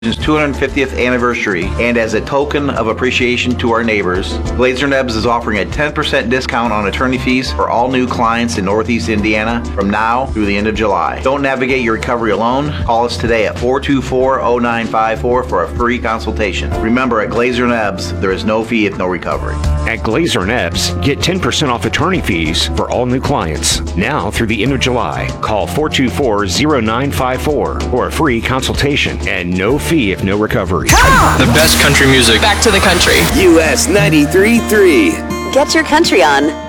250th anniversary, and as a token of appreciation to our neighbors, Glazer Nebs is offering a 10% discount on attorney fees for all new clients in Northeast Indiana from now through the end of July. Don't navigate your recovery alone. Call us today at 424-0954 for a free consultation. Remember, at Glazer Nebs, there is no fee if no recovery. At Glazer Nebs, get 10% off attorney fees for all new clients now through the end of July. Call 424-0954 for a free consultation and no fee if no recovery. The best country music. Back to the country. US 93.3. Get your country on.